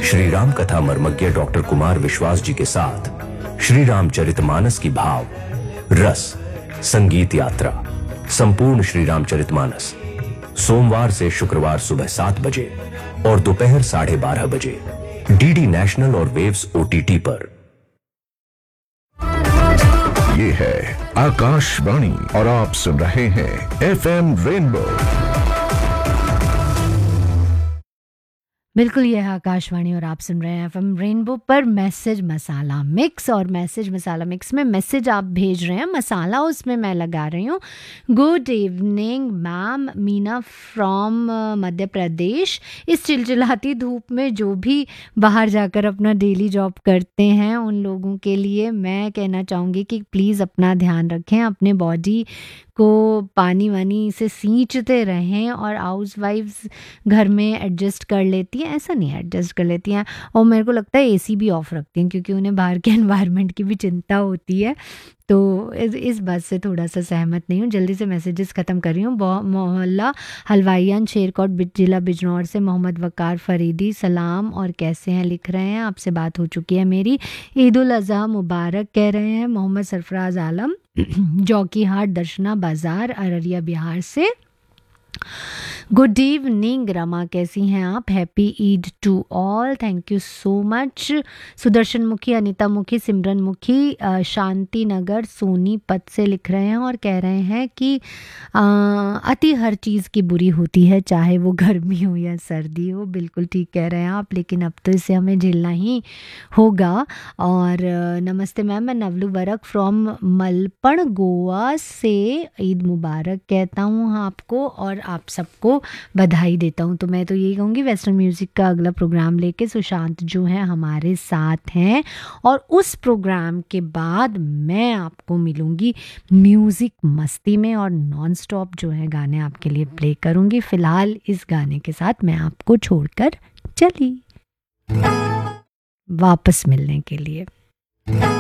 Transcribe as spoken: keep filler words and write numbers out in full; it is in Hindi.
श्री राम कथा मर्मज्ञ डॉक्टर कुमार विश्वास जी के साथ श्री रामचरितमानस की भाव रस संगीत यात्रा संपूर्ण श्री रामचरितमानस सोमवार से शुक्रवार सुबह सात बजे और दोपहर साढ़े बारह बजे डीडी नेशनल और वेव्स ओटीटी पर। ये है आकाशवाणी और आप सुन रहे हैं एफएम रेनबो। बिल्कुल, यह है आकाशवाणी और आप सुन रहे हैं एफएम रेनबो पर मैसेज मसाला मिक्स। और मैसेज मसाला मिक्स में मैसेज आप भेज रहे हैं, मसाला उसमें मैं लगा रही हूँ। Good evening ma'am, Meena from Madhya Pradesh. इस चिलचिलाती धूप में जो भी बाहर जाकर अपना डेली जॉब करते हैं उन लोगों के लिए मैं कहना चाहूँगी कि प्लीज़ अपना ध्यान रखें, अपने बॉडी को पानी वानी से सींचते रहें। और हाउस वाइफ्स घर में एडजस्ट कर लेती हैं, ऐसा नहीं है, एडजस्ट कर लेती हैं और मेरे को लगता है एसी भी ऑफ रखती हैं क्योंकि उन्हें बाहर के एनवायरनमेंट की भी चिंता होती है। तो इस इस बात से थोड़ा सा सहमत नहीं हूँ। जल्दी से मैसेजेस ख़त्म कर रही हूँ। मोहल्ला हलवाईयान शेरकोट जिला बिजनौर से मोहम्मद वकार फरीदी, सलाम और कैसे हैं लिख रहे हैं, आपसे बात हो चुकी है मेरी। ईद उल अज़हा मुबारक कह रहे हैं मोहम्मद सरफराज आलम जौकीहाट दर्शना बाज़ार अररिया बिहार से। गुड इवनिंग रमा, कैसी हैं आप? Happy Eid to all, thank you so much. Sudarshan मुखी, अनिता मुखी, सिमरन मुखी शांति नगर सोनीपत से लिख रहे हैं और कह रहे हैं कि आ, अति हर चीज़ की बुरी होती है, चाहे वो गर्मी हो या सर्दी हो। बिल्कुल ठीक कह रहे हैं आप, लेकिन अब तो इसे हमें झेलना ही होगा। और नमस्ते मैम, मैं नवलू बरक फ्रॉम मलपण गोवा से ईद मुबारक कहता हूँ आपको और आप सबको बधाई देता हूँ। तो मैं तो यही कहूँगी वेस्टर्न म्यूज़िक का अगला प्रोग्राम लेके सुशांत जो है हमारे साथ हैं और उस प्रोग्राम के बाद मैं आपको मिलूँगी म्यूज़िक मस्ती में और नॉन स्टॉप जो है गाने आपके लिए प्ले करूँगी। फ़िलहाल इस गाने के साथ मैं आपको छोड़कर चली वापस मिलने के लिए।